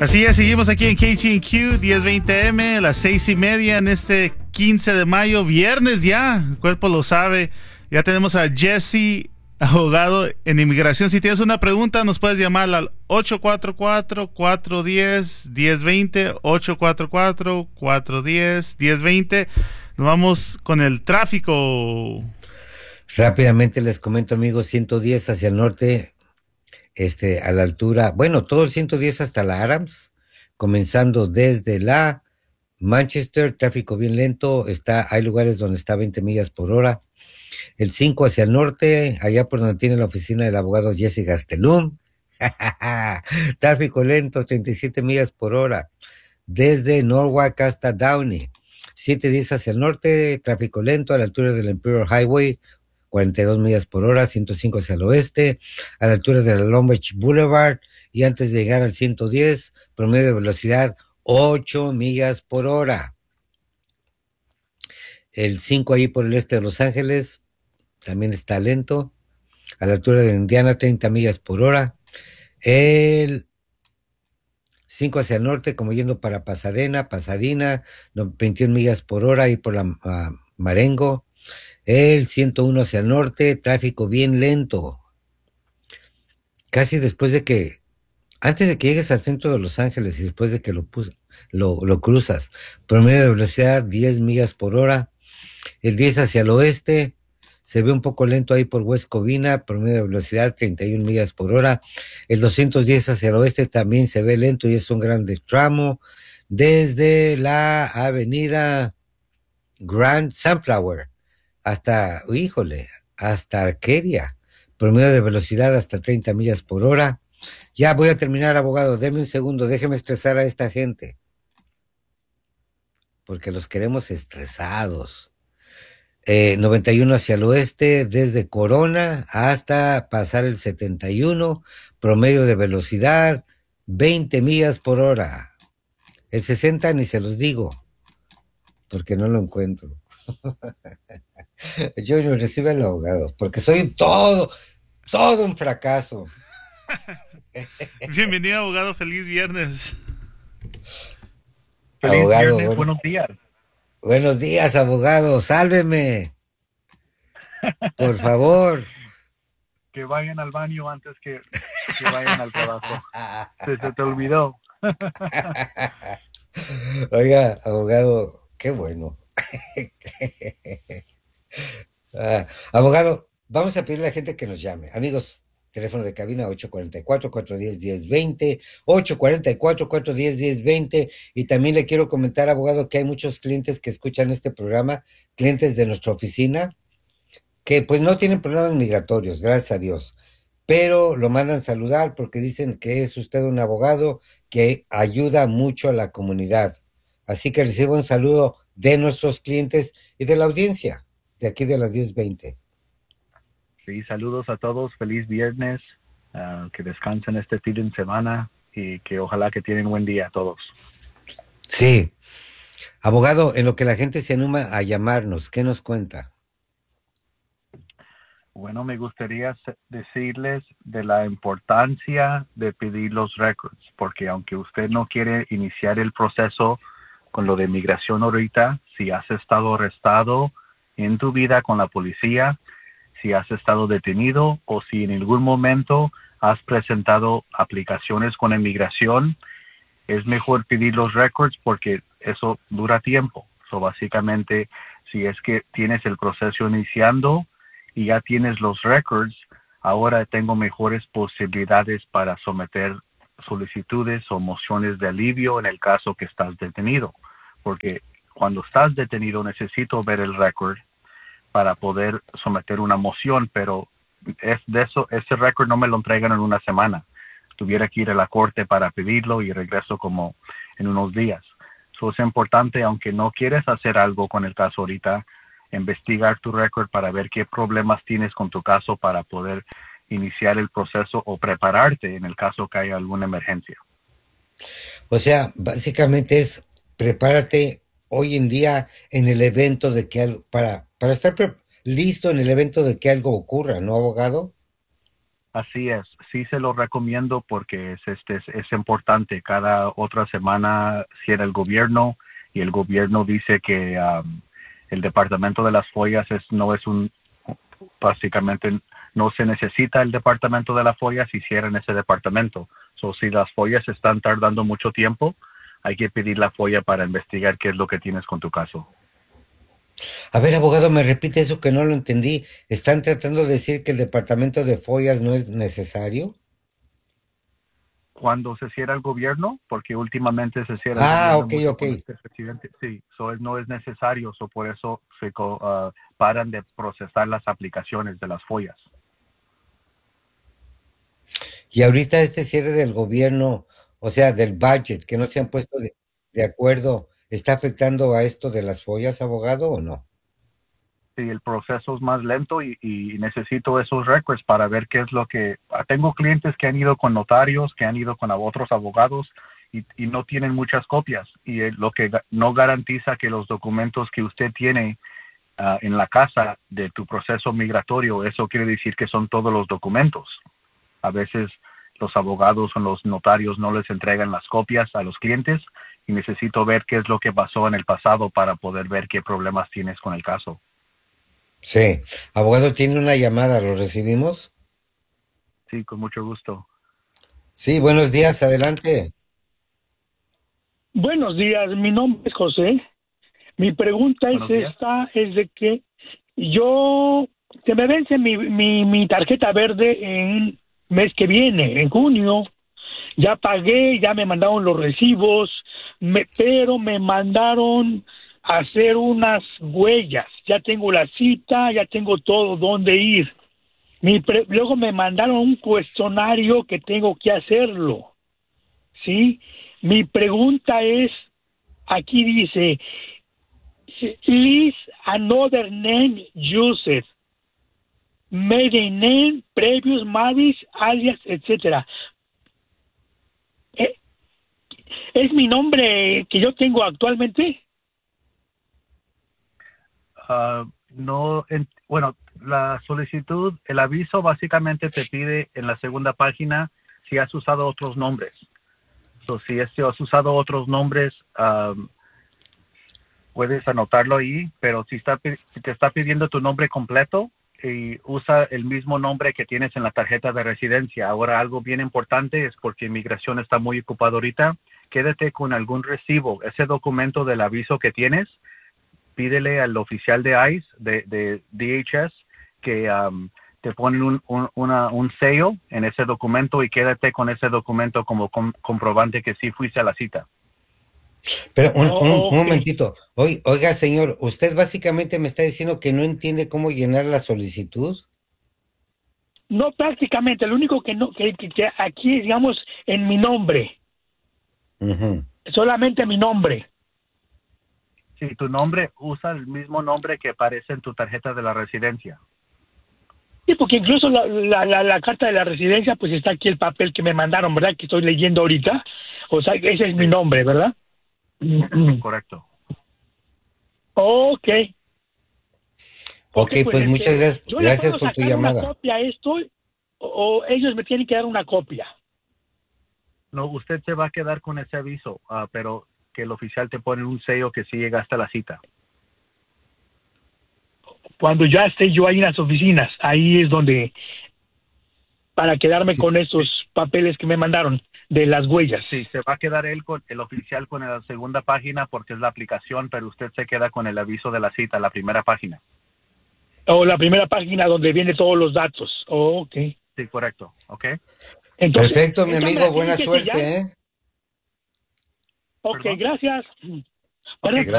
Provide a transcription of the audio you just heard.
Así es, seguimos aquí en KTNQ 1020M, las 6:30 en este 15 de mayo, viernes ya, el cuerpo lo sabe. Ya tenemos a Jesse, abogado en inmigración. Si tienes una pregunta, nos puedes llamar al 844-410-1020, 844-410-1020. Nos vamos con el tráfico. Rápidamente les comento, amigos, 110 hacia el norte, a la altura, bueno, todo el 110 hasta la Adams, comenzando desde la Manchester, tráfico bien lento, hay lugares donde está 20 millas por hora. El 5 hacia el norte, allá por donde tiene la oficina del abogado Jesse Gastelum, tráfico lento, 37 millas por hora, desde Norwalk hasta Downey. 710 hacia el norte, tráfico lento a la altura del Imperial Highway, 42 millas por hora, 105 hacia el oeste, a la altura de la Long Beach Boulevard, y antes de llegar al 110, promedio de velocidad 8 millas por hora. El 5 ahí por el este de Los Ángeles, también está lento, a la altura de Indiana, 30 millas por hora. El 5 hacia el norte, como yendo para Pasadena, 21 millas por hora, ahí por la Marengo. El 101 hacia el norte, tráfico bien lento. Casi antes de que llegues al centro de Los Ángeles y después de que lo cruzas, promedio de velocidad 10 millas por hora. El 10 hacia el oeste, se ve un poco lento ahí por West Covina, promedio de velocidad 31 millas por hora. El 210 hacia el oeste también se ve lento y es un gran tramo desde la avenida Grand Sunflower hasta Arcadia, promedio de velocidad hasta 30 millas por hora. Ya voy a terminar, abogado, deme un segundo, déjeme estresar a esta gente, porque los queremos estresados. 91 hacia el oeste, desde Corona hasta pasar el 71, promedio de velocidad 20 millas por hora. El 60 ni se los digo, porque no lo encuentro. Yo no recibo al abogado, porque soy todo un fracaso. Bienvenido, abogado, feliz viernes. Feliz Abogado, viernes, buenos días. Buenos días, abogado, sálveme. Por favor. Que vayan al baño antes que vayan al trabajo. Se te olvidó. Oiga, abogado, qué bueno. Abogado, vamos a pedirle a la gente que nos llame. Amigos, teléfono de cabina 844-410-1020, 844-410-1020. Y también le quiero comentar, abogado, que hay muchos clientes que escuchan este programa, clientes de nuestra oficina, que pues no tienen problemas migratorios, gracias a Dios, pero lo mandan saludar porque dicen que es usted un abogado que ayuda mucho a la comunidad. Así que recibo un saludo de nuestros clientes y de la audiencia de aquí de las 10:20. Sí, saludos a todos, feliz viernes, que descansen este fin de semana y que ojalá que tienen buen día a todos. Sí. Abogado, en lo que la gente se anima a llamarnos, ¿qué nos cuenta? Bueno, me gustaría decirles de la importancia de pedir los records, porque aunque usted no quiere iniciar el proceso con lo de migración ahorita, si has estado arrestado en tu vida con la policía, si has estado detenido o si en algún momento has presentado aplicaciones con inmigración, es mejor pedir los records porque eso dura tiempo. So, básicamente, si es que tienes el proceso iniciando y ya tienes los records, ahora tengo mejores posibilidades para someter solicitudes o mociones de alivio en el caso que estás detenido. Porque cuando estás detenido necesito ver el record para poder someter una moción, pero ese record no me lo entregan en una semana. Tuviera que ir a la corte para pedirlo y regreso como en unos días. So, es importante, aunque no quieres hacer algo con el caso ahorita, investigar tu récord para ver qué problemas tienes con tu caso para poder iniciar el proceso o prepararte en el caso que haya alguna emergencia. O sea, básicamente es prepárate hoy en día en el evento de que algo, para estar listo en el evento de que algo ocurra, ¿no, abogado? Así es. sí se lo recomiendo porque es importante. Cada otra semana cierra el gobierno y el gobierno dice que el departamento de las follas básicamente no se necesita el departamento de las follas y cierran ese departamento. Si las follas están tardando mucho tiempo, hay que pedir la folla para investigar qué es lo que tienes con tu caso. A ver, abogado, me repite eso que no lo entendí. ¿Están tratando de decir que el departamento de follas no es necesario? Cuando se cierra el gobierno, porque últimamente se cierra el Ah, gobierno ok, mucho ok. con este presidente, sí, no es necesario, por eso paran de procesar las aplicaciones de las follas. Y ahorita este cierre del gobierno, o sea, del budget, que no se han puesto de acuerdo, ¿está afectando a esto de las follas, abogado, o no? Sí, el proceso es más lento y necesito esos records para ver qué es lo que... Tengo clientes que han ido con notarios, que han ido con otros abogados y no tienen muchas copias. Y lo que no garantiza que los documentos que usted tiene en la casa de tu proceso migratorio, eso quiere decir que son todos los documentos. A veces los abogados o los notarios no les entregan las copias a los clientes y necesito ver qué es lo que pasó en el pasado para poder ver qué problemas tienes con el caso. Sí. Abogado, tiene una llamada, ¿lo recibimos? Sí, con mucho gusto. Sí, buenos días, adelante. Buenos días, mi nombre es José. Mi pregunta Buenos días. es de que se me vence mi tarjeta verde en mes que viene, en junio. Ya pagué, ya me mandaron los recibos, pero me mandaron a hacer unas huellas. Ya tengo la cita, ya tengo todo dónde ir. Luego me mandaron un cuestionario que tengo que hacerlo, ¿sí? Mi pregunta es, aquí dice, list another name used, maiden name, previous marriage, alias, etcétera. ¿Es mi nombre que yo tengo actualmente? Bueno, la solicitud, el aviso básicamente te pide en la segunda página si has usado otros nombres. Si has usado otros nombres, puedes anotarlo ahí, pero si te está pidiendo tu nombre completo, y usa el mismo nombre que tienes en la tarjeta de residencia. Ahora, algo bien importante es porque inmigración está muy ocupado ahorita, quédate con algún recibo. Ese documento del aviso que tienes, pídele al oficial de ICE, de DHS, que te ponen un sello en ese documento y quédate con ese documento como comprobante que sí fuiste a la cita. Pero un Okay. momentito. Oiga, señor, usted básicamente me está diciendo que no entiende cómo llenar la solicitud. No, prácticamente, lo único que aquí, digamos, en mi nombre, Ujú. solamente mi nombre. Si tu nombre, usa el mismo nombre que aparece en tu tarjeta de la residencia. Sí, porque incluso la carta de la residencia, pues está aquí el papel que me mandaron, ¿verdad? Que estoy leyendo ahorita. O sea, ese es mi nombre, ¿verdad? Correcto. Ok. Ok, pues muchas gracias, ¿Yo le gracias puedo por tu sacar una llamada. copia a esto o ellos me tienen que dar una copia? No, usted se va a quedar con ese aviso, pero que el oficial te pone un sello que sí llegaste a la cita. Cuando ya esté yo ahí en las oficinas, ahí es donde, para quedarme Sí. con esos papeles que me mandaron de las huellas. Sí, se va a quedar el oficial con la segunda página porque es la aplicación, pero usted se queda con el aviso de la cita, la primera página. O la primera página donde vienen todos los datos. Ok. Sí, correcto. ¿Ok? Entonces, Perfecto, mi ¿esta me amigo, la tienen buena que suerte, sellar? ¿eh? Ok, ¿Perdón? gracias. Ok, Perdón.